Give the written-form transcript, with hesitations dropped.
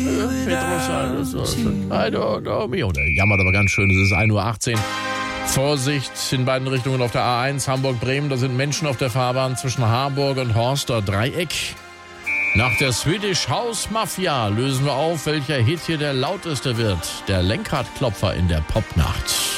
I don't know me. Oh, der jammert aber ganz schön. Es ist 1:18 Uhr. Vorsicht in beiden Richtungen auf der A1 Hamburg-Bremen. Da sind Menschen auf der Fahrbahn zwischen Harburg und Horster Dreieck. Nach der Swedish House Mafia lösen wir auf, welcher Hit hier der lauteste wird. Der Lenkradklopfer in der Popnacht.